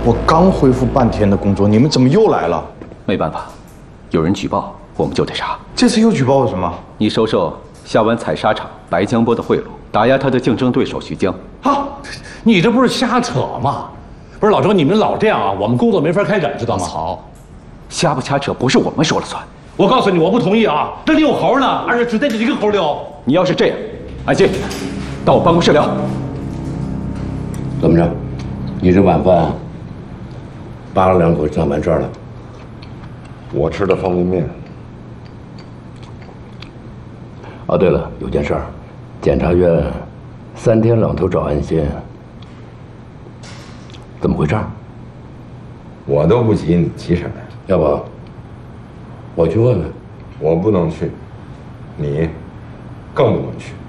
我刚恢复半天的工作，你们怎么又来了？ 没办法，有人举报，我们就得查。 这次又举报我什么？ 你收受下湾采砂厂白江波的贿赂，打压他的竞争对手徐江。 啊，你这不是瞎扯吗？不是老周，你们老这样啊，我们工作没法开展，知道吗？ 好，瞎不瞎扯不是我们说了算。 我告诉你，我不同意啊！这里有猴呢，而且只带着一个猴溜。 你要是这样，安心，到我办公室聊。 怎么着？你这晚饭扒拉两口算完事儿了？ 我吃的方便面。 哦，对了，有件事儿，检察院3天两头找安心，怎么回事？ 我都不急，你急什么呀？ 要不我去问问？ 我不能去，你更不能去。